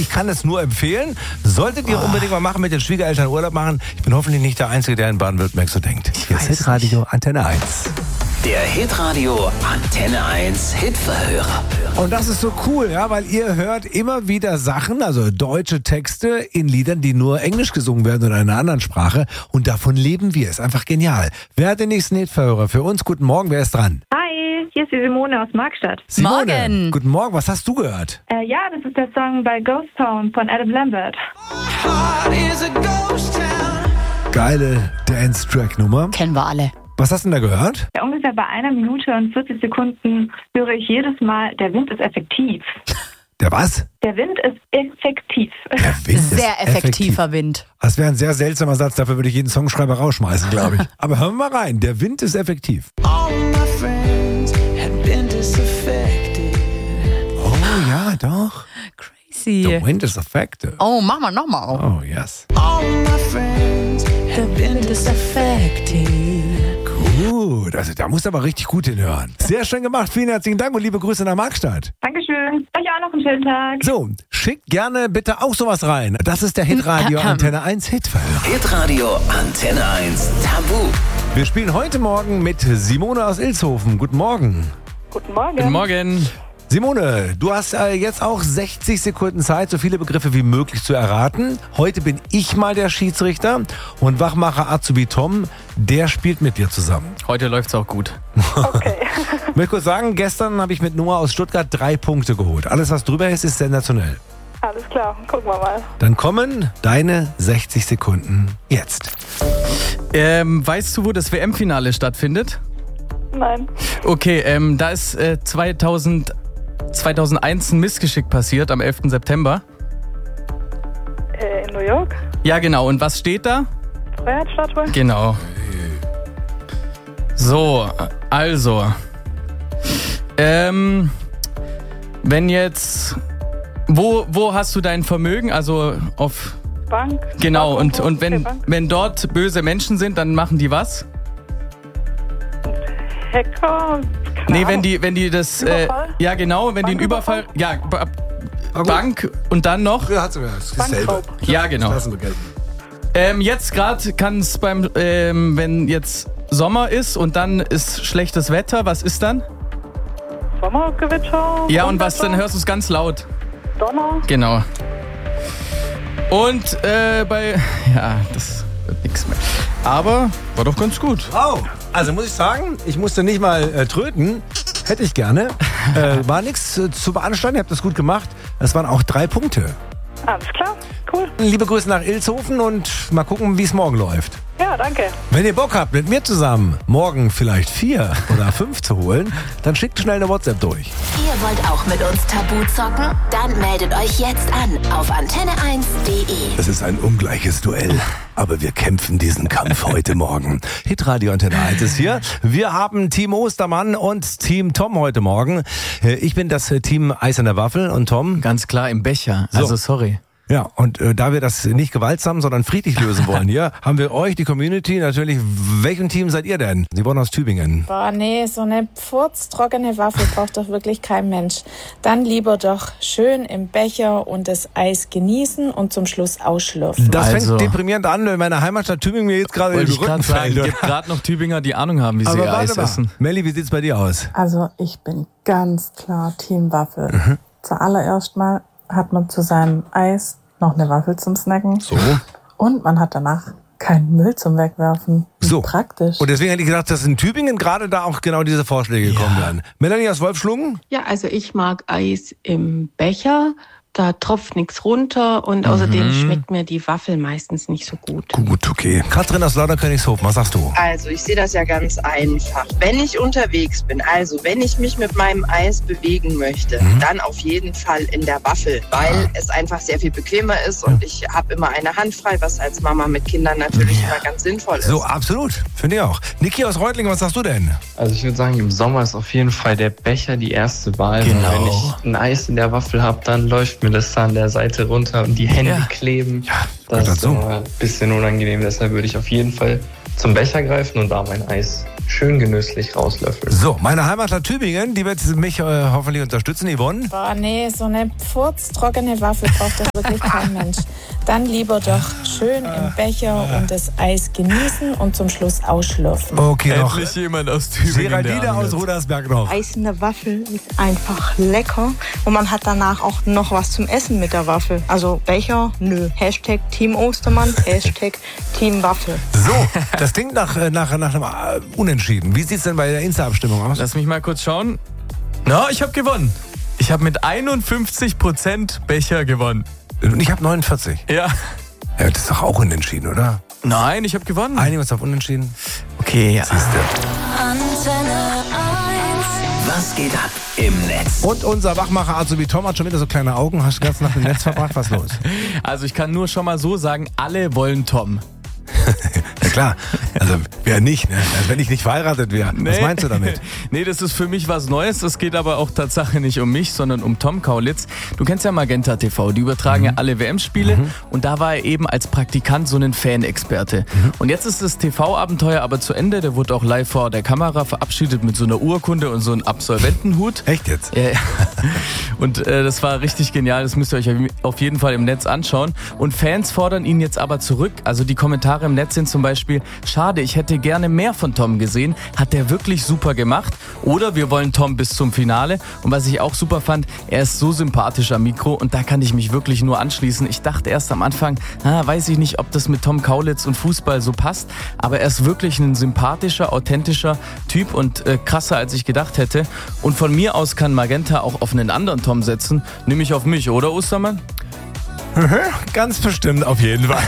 Ich kann es nur empfehlen. Solltet ihr unbedingt mal machen, mit den Schwiegereltern Urlaub machen. Ich bin hoffentlich nicht der Einzige, der in Baden-Württemberg so denkt. Hier ist Hitradio Antenne 1. Der Hitradio Antenne 1 Hitverhörer. Und das ist so cool, ja, weil ihr hört immer wieder Sachen, also deutsche Texte in Liedern, die nur Englisch gesungen werden oder in einer anderen Sprache. Und davon leben wir. Ist einfach genial. Wer hat den nächsten Hitverhörer für uns? Guten Morgen, wer ist dran? Hi, hier ist die Simone aus Markstadt. Simone, Morgen. Guten Morgen, was hast du gehört? Ja, das ist der Song bei Ghost Town von Adam Lambert. Geile Dance-Track-Nummer. Kennen wir alle. Was hast du denn da gehört? Ja, ungefähr bei 1 Minute und 40 Sekunden höre ich jedes Mal, der Wind ist effektiv. Der was? Der Wind ist effektiv. Der Wind ist Sehr effektiver Wind. Das wäre ein sehr seltsamer Satz, dafür würde ich jeden Songschreiber rausschmeißen, glaube ich. Aber hören wir mal rein, der Wind ist effektiv. Oh ja, doch. Crazy. The wind is effective. Oh, mach mal nochmal. Oh, yes. Der Wind ist effektiv. Gut, also da musst du aber richtig gut hinhören. Sehr schön gemacht, vielen herzlichen Dank und liebe Grüße nach Markstadt. Dankeschön. Euch auch noch einen schönen Tag. So, schickt gerne bitte auch sowas rein. Das ist der Hitradio Antenne 1 Hitverhörer. Hitradio Antenne 1 Tabu. Wir spielen heute Morgen mit Simone aus Ilshofen. Guten Morgen. Guten Morgen. Guten Morgen. Simone, du hast jetzt auch 60 Sekunden Zeit, so viele Begriffe wie möglich zu erraten. Heute bin ich mal der Schiedsrichter und Wachmacher Azubi Tom, der spielt mit dir zusammen. Heute läuft's auch gut. Okay. Ich möchte kurz sagen, gestern habe ich mit Noah aus Stuttgart 3 Punkte geholt. Alles, was drüber ist sensationell. Alles klar, gucken wir mal. Dann kommen deine 60 Sekunden jetzt. Weißt du, wo das WM-Finale stattfindet? Nein. Okay, da ist 2001 ein Missgeschick passiert, am 11. September. In New York? Ja, genau. Und was steht da? Freiheitsstatue? Genau. So, also. Wenn jetzt... Wo hast du dein Vermögen? Also auf... Bank? Genau, Bank und wenn, Bank. wenn dort böse Menschen sind, dann machen die was? Hacker? Nee, wenn die das... Überfall? ja, genau, wenn die einen Überfall... Ja, Bank und dann noch... Ja, hat sogar dasselbe. Bankraub. Ja, genau. Lassen wir gelten. Jetzt gerade kann es beim... wenn jetzt Sommer ist und dann ist schlechtes Wetter, was ist dann? Sommergewitter? Ja, und was, dann Unwetter? hörst du es ganz laut. Donner? Genau. Und ja, das wird nichts mehr. Aber war doch ganz gut. Wow, also muss ich sagen, ich musste nicht mal tröten. Hätte ich gerne. War nichts zu beanstanden, ihr habt das gut gemacht. Es waren auch 3 Punkte. Alles klar, cool. Liebe Grüße nach Ilshofen und mal gucken, wie es morgen läuft. Ja, danke. Wenn ihr Bock habt, mit mir zusammen morgen vielleicht 4 oder 5 zu holen, dann schickt schnell eine WhatsApp durch. Ihr wollt auch mit uns Tabu zocken? Dann meldet euch jetzt an auf antenne1.de. Es ist ein ungleiches Duell, aber wir kämpfen diesen Kampf heute Morgen. Hitradio Antenne 1 ist hier. Wir haben Team Ostermann und Team Tom heute Morgen. Ich bin das Team Eis an der Waffel und Tom. Ganz klar im Becher. So. Also sorry. Ja, und da wir das nicht gewaltsam, sondern friedlich lösen wollen hier, haben wir euch, die Community, natürlich, welchem Team seid ihr denn? Sie wollen aus Tübingen. Boah, nee, so eine furztrockene Waffel braucht doch wirklich kein Mensch. Dann lieber doch schön im Becher und das Eis genießen und zum Schluss ausschlürfen. Das Also. fängt deprimierend an, wenn meine Heimatstadt Tübingen mir jetzt gerade in Wollte den ich gerade Rücken sagen, fällt. es gibt gerade noch Tübinger, die Ahnung haben, wie sie Aber ihr Eis warte mal. essen. Melli, wie sieht's bei dir aus? Also ich bin ganz klar Team Waffel. Zuallererst mal hat man zu seinem Eis noch eine Waffel zum Snacken. So. Und man hat danach keinen Müll zum Wegwerfen. So. Praktisch. Und deswegen hätte ich gedacht, dass in Tübingen gerade da auch genau diese Vorschläge gekommen wären. Melanie aus Wolfschlungen? Ja, also ich mag Eis im Becher. Da tropft nichts runter und außerdem schmeckt mir die Waffel meistens nicht so gut. Gut, okay. Katrin aus Lauterkönigshofen, was sagst du? Also, ich sehe das ja ganz einfach. Wenn ich unterwegs bin, also wenn ich mich mit meinem Eis bewegen möchte, dann auf jeden Fall in der Waffel, weil es einfach sehr viel bequemer ist und ich habe immer eine Hand frei, was als Mama mit Kindern natürlich immer ganz sinnvoll ist. So, absolut. Finde ich auch. Niki aus Reutlingen, was sagst du denn? Also ich würde sagen, im Sommer ist auf jeden Fall der Becher die erste Wahl. Genau. Wenn ich ein Eis in der Waffel habe, dann läuft mir das da an der Seite runter und die Hände kleben. Ja, das ist dazu. immer ein bisschen unangenehm. Deshalb würde ich auf jeden Fall zum Becher greifen und da mein Eis schön genüsslich rauslöffeln. So, meine Heimatstadt Tübingen, die wird mich hoffentlich unterstützen, Yvonne. Boah, nee, so eine furztrockene Waffel braucht doch wirklich kein Mensch. Dann lieber doch schön im Becher und das Eis genießen und zum Schluss ausschlürfen. Okay, noch Endlich jemand aus Tübingen. Geraldine aus Rudersberg noch. Eis in der Waffel ist einfach lecker und man hat danach auch noch was zum Essen mit der Waffel. Also Becher, nö. Hashtag Team Ostermann, Hashtag Team Waffel. So, das klingt nach einem Unentschieden. Wie sieht's denn bei der Insta-Abstimmung aus? Lass mich mal kurz schauen. Na, ich habe gewonnen. Ich habe mit 51% Becher gewonnen. Und ich habe 49. Ja. Ja, das ist doch auch unentschieden, oder? Nein, ich habe gewonnen. Einigen uns auf unentschieden? Okay, ja. Antenne 1. Was geht ab im Netz? Und unser Wachmacher Azubi Tom hat schon wieder so kleine Augen. Hast du ganz nach dem Netz verbracht? Was los? Also ich kann nur schon mal so sagen, alle wollen Tom. Ja klar, also wer nicht, ne? Also wenn ich nicht verheiratet wäre. Was meinst du damit? Nee, das ist für mich was Neues. Es geht aber auch Tatsache nicht um mich, sondern um Tom Kaulitz. Du kennst ja Magenta TV, die übertragen ja alle WM-Spiele und da war er eben als Praktikant so ein Fanexperte. Und jetzt ist das TV-Abenteuer aber zu Ende. Der wurde auch live vor der Kamera verabschiedet mit so einer Urkunde und so einem Absolventenhut. Echt jetzt? Ja. Und das war richtig genial. Das müsst ihr euch auf jeden Fall im Netz anschauen. Und Fans fordern ihn jetzt aber zurück. Also die Kommentare im Netz sind zum Beispiel: Schade, ich hätte gerne mehr von Tom gesehen. Hat der wirklich super gemacht? Oder wir wollen Tom bis zum Finale. Und was ich auch super fand, er ist so sympathisch am Mikro und da kann ich mich wirklich nur anschließen. Ich dachte erst am Anfang, weiß ich nicht, ob das mit Tom Kaulitz und Fußball so passt. Aber er ist wirklich ein sympathischer, authentischer Typ und krasser, als ich gedacht hätte. Und von mir aus kann Magenta auch auf einen anderen Tom setzen, nämlich auf mich, oder Ostermann? Ganz bestimmt, auf jeden Fall.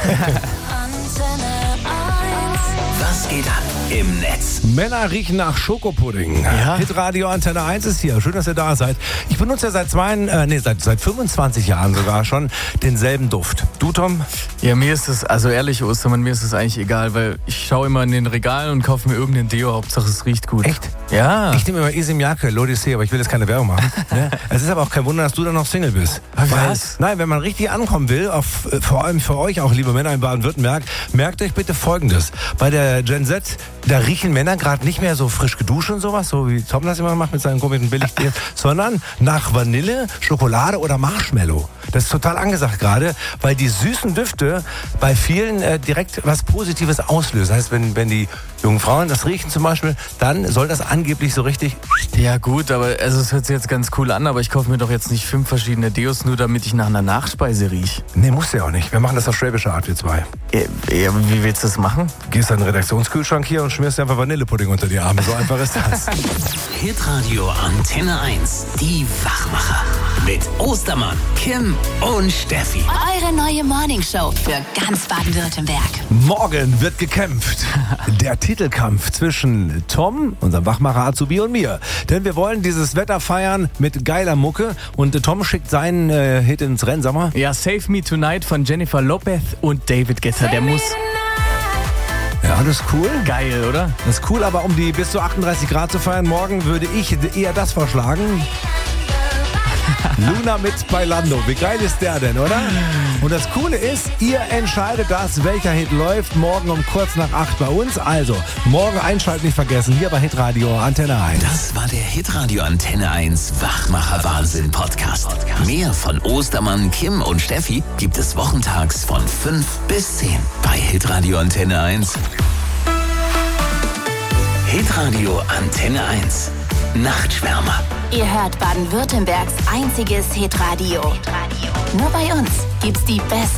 Was geht ab im Netz? Männer riechen nach Schokopudding. Ja. Hitradio Antenne 1 ist hier. Schön, dass ihr da seid. Ich benutze ja seit 25 Jahren sogar schon denselben Duft. Du, Tom? Ja, mir ist es, also ehrlich, Ostermann, mir ist es eigentlich egal, weil ich schaue immer in den Regalen und kaufe mir irgendeinen Deo, Hauptsache es riecht gut. Echt? Ja. Ich nehme immer Easy Miyake, L'Odyssee, aber ich will jetzt keine Werbung machen. Ne? Es ist aber auch kein Wunder, dass du dann noch Single bist. Was? Nein, wenn man richtig ankommen will, vor allem für euch auch, liebe Männer in Baden-Württemberg, merkt euch bitte Folgendes. Bei der Gen Z, da riechen Männer gerade nicht mehr so frisch geduscht und sowas, so wie Tom das immer macht mit seinen komischen Billigdeo, sondern nach Vanille, Schokolade oder Marshmallow. Das ist total angesagt gerade, weil die süßen Düfte bei vielen direkt was Positives auslösen. Das heißt, wenn die jungen Frauen das riechen zum Beispiel, dann soll das angeblich so richtig... Ja gut, aber also es hört sich jetzt ganz cool an, aber ich kaufe mir doch jetzt nicht 5 verschiedene Deos, nur damit ich nach einer Nachspeise rieche. Nee, musst du ja auch nicht. Wir machen das auf schwäbische Art, wir zwei. Ja, wie willst du das machen? Gehst an den Redaktionskühlschrank hier und schmierst dir einfach Vanillepudding unter die Arme. So einfach ist das. Hitradio Antenne 1. Die Wachmacher. Mit Ostermann, Kim und Steffi. Eure neue Morningshow für ganz Baden-Württemberg. Morgen wird gekämpft. Der Titelkampf zwischen Tom, unserem Wachmacher Azubi, und mir. Denn wir wollen dieses Wetter feiern mit geiler Mucke. Und Tom schickt seinen Hit ins Rennen, sag mal. Ja, Save Me Tonight von Jennifer Lopez und David Guetta. Der muss... Ja, das ist cool. Geil, oder? Das ist cool, aber um die bis zu 38 Grad zu feiern morgen, würde ich eher das vorschlagen. Luna mit Bailando. Wie geil ist der denn, oder? Und das Coole ist, ihr entscheidet das, welcher Hit läuft morgen um kurz nach 8 bei uns. Also, morgen einschalten nicht vergessen, hier bei Hitradio Antenne 1. Das war der Hitradio Antenne 1 Wachmacher Wahnsinn Podcast. Mehr von Ostermann, Kim und Steffi gibt es wochentags von 5 bis 10 bei Hitradio Antenne 1. Hitradio Antenne 1. Nachtschwärmer. Ihr hört Baden-Württembergs einziges Hitradio. Nur bei uns gibt's die besten